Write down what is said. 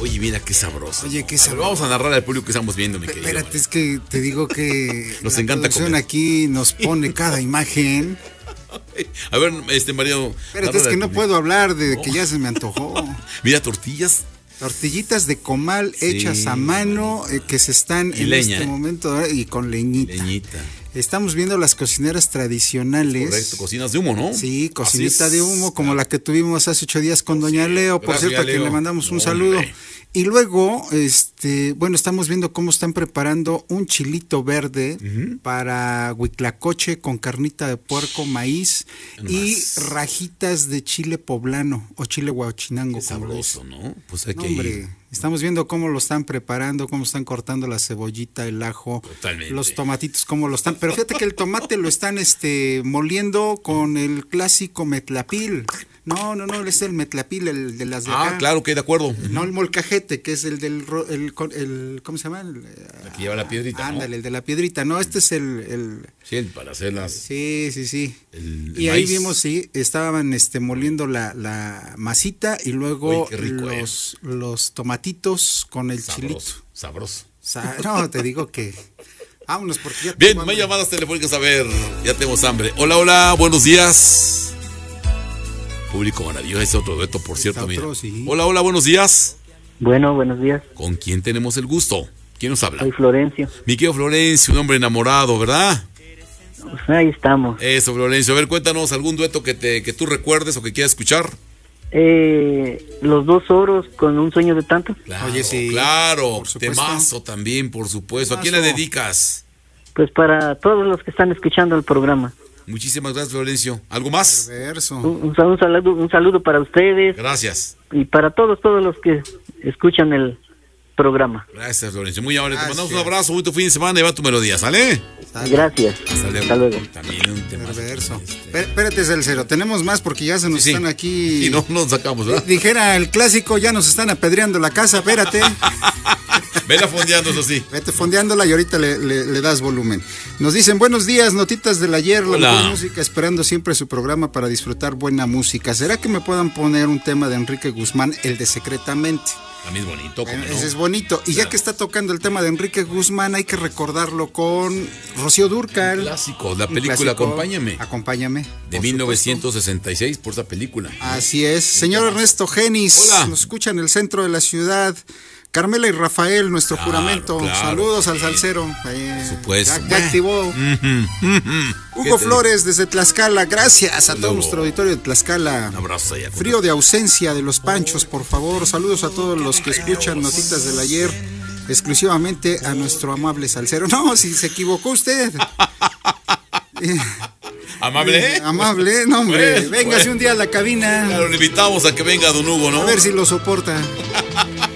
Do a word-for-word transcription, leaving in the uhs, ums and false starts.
Oye, mira qué sabroso. Oye, qué A ver, sabroso. vamos a narrar al público que estamos viendo, mi querido. Espérate, es que te digo que Nos la encanta producción comer. aquí nos pone cada imagen. A ver, este Mario. Espérate, es que no puedo hablar de que ya se me antojó. Mira, tortillas. Tortillitas de comal Sí. hechas a mano eh, que se están Y en leña, este ¿eh? momento eh, y con leñita. Leñita. Estamos viendo las cocineras tradicionales. Correcto, cocinas de humo, ¿no? Sí, Así cocinita es. de humo, como la que tuvimos hace ocho días con Doña Leo, por Gracias, cierto, a quien Leo. le mandamos un Hombre. saludo. Y luego, este, bueno, estamos viendo cómo están preparando un chilito verde Ujú. para huitlacoche con carnita de puerco, maíz y Más. rajitas de chile poblano o chile huachinango. Qué como lo sabroso, ¿no? Pues hay No, que hombre, ir. estamos viendo cómo lo están preparando, cómo están cortando la cebollita, el ajo, Totalmente. los tomatitos, cómo lo están. Pero fíjate que el tomate lo están este moliendo con el clásico metlapil. No, no, no, es el metlapil, el de las de Ah, acá. claro, que de acuerdo. No el molcajete, que es el del ro- el, co- el- ¿cómo se llama? El, La que lleva la piedrita, ¿no? ándale, el de la piedrita. No, este es el, el Sí, para hacerlas. sí, sí, sí. El- el y ahí maíz. vimos, sí, estaban este moliendo la, la masita y luego Uy, qué rico, eh. los, los tomatitos con el Sabroso, chilito. sabroso. Sa- no, te digo que vámonos porque ya Bien, tengo más hambre. llamadas telefónicas, a ver, ya tenemos hambre. Hola, hola, buenos días. Público maravilloso, es otro dueto, por cierto, otro, mira. sí. Hola, hola, buenos días. Bueno, buenos días. ¿Con quién tenemos el gusto? ¿Quién nos habla? Soy Florencio. Mi querido Florencio, un hombre enamorado, ¿verdad? Pues ahí estamos. Eso, Florencio. A ver, cuéntanos algún dueto que te que tú recuerdes o que quieras escuchar. Eh, los dos oros con un sueño de tanto. Claro, Oye, sí, claro. por supuesto. Temazo también, por supuesto. ¿A quién le Temazo. dedicas? Pues para todos los que están escuchando el programa. Muchísimas gracias, Florencio. ¿Algo más? Perverso. Un, un sal- un saludo, un saludo para ustedes Gracias. y para todos, todos los que escuchan el programa. Gracias, Florencio. Muy amable. Te Gracias. mandamos un abrazo, bonito fin de semana y va tu melodía, ¿sale? Sale. Gracias. Hasta luego. Hasta luego. También un tema. Perverso. Espé- Espérate, Celcero, tenemos más porque ya se nos Sí, sí. están aquí. Y no nos sacamos, ¿verdad? Dijera el clásico, ya nos están apedreando la casa, espérate. Vela fondeando, eso sí. Vete fondeándola y ahorita le, le- le das volumen. Nos dicen, buenos días, notitas del ayer, la Hola. mejor música, esperando siempre su programa para disfrutar buena música. ¿Será que me puedan poner un tema de Enrique Guzmán, el de Secretamente? También es bonito, ¿cómo Eh, no? Ese es bonito. Y ya Claro. que está tocando el tema de Enrique Guzmán, hay que recordarlo con Rocío Dúrcal. Clásico, la Un película clásico. Acompáñame. Acompáñame. De por mil novecientos supuesto. sesenta y seis, por esa película. Así es. Señor Ernesto Genis, Hola. nos escucha en el centro de la ciudad. Carmela y Rafael, nuestro Claro, juramento. claro. Saludos al salsero. Ahí, Por supuesto. Ya, ya activó. Ujú, ujú. Hugo ¿Qué te Flores desde Tlaxcala. Gracias a todo Luego. nuestro auditorio de Tlaxcala. digo? Un abrazo allá. con- Frío de ausencia de los Panchos, por favor. Saludos a todos los que escuchan Notitas del Ayer, exclusivamente a nuestro amable salsero. No, si se equivocó usted. Eh, Amable. eh, amable, no hombre. Bueno, Véngase bueno. un día a la cabina. Claro, le invitamos a que venga don Hugo, ¿no? A ver si lo soporta.